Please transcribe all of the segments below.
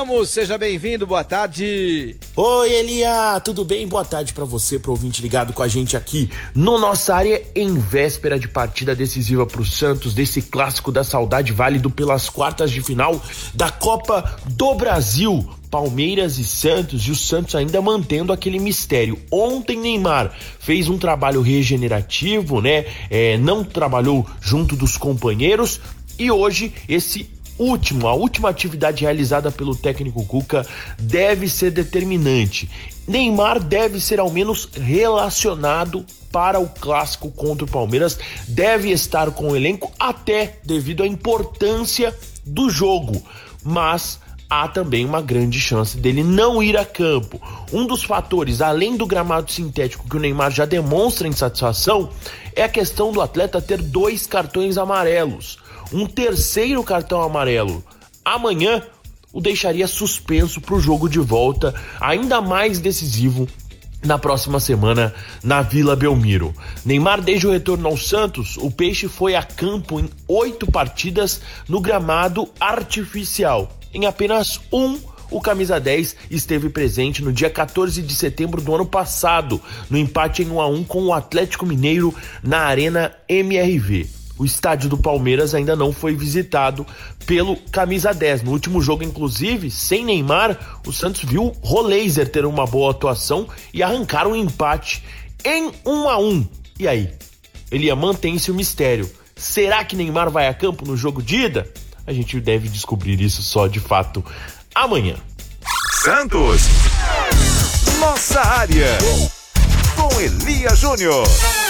Ramos, seja bem-vindo, boa tarde. Oi, Elia, tudo bem? Boa tarde pra você, pro ouvinte ligado com a gente aqui no Nossa Área, em véspera de partida decisiva pro Santos, desse clássico da saudade válido pelas quartas de final da Copa do Brasil. Palmeiras e Santos, e o Santos ainda mantendo aquele mistério. Ontem Neymar fez um trabalho regenerativo, né? Não trabalhou junto dos companheiros, e hoje a última atividade realizada pelo técnico Cuca deve ser determinante. Neymar deve ser ao menos relacionado para o clássico contra o Palmeiras, deve estar com o elenco até devido à importância do jogo, mas há também uma grande chance dele não ir a campo. Um dos fatores, além do gramado sintético que o Neymar já demonstra insatisfação, é a questão do atleta ter 2 cartões amarelos. Um terceiro cartão amarelo amanhã o deixaria suspenso para o jogo de volta, ainda mais decisivo na próxima semana na Vila Belmiro. Neymar, desde o retorno ao Santos, o Peixe foi a campo em 8 partidas no gramado artificial. Em apenas o camisa 10 esteve presente no dia 14 de setembro do ano passado, no empate em 1-1 com o Atlético Mineiro na Arena MRV. O estádio do Palmeiras ainda não foi visitado pelo camisa 10. No último jogo, inclusive, sem Neymar, o Santos viu Roleiser ter uma boa atuação e arrancar um empate em 1-1. E aí? Ele mantém-se o mistério. Será que Neymar vai a campo no jogo de ida? A gente deve descobrir isso só de fato amanhã. Santos, Nossa Área, com Elia Júnior.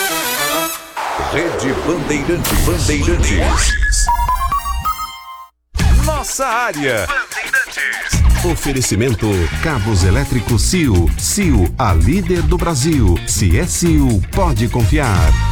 Rede Bandeirantes. Nossa Área. Oferecimento Cabos Elétricos CIO. CIO, a líder do Brasil. Se é CIO, pode confiar.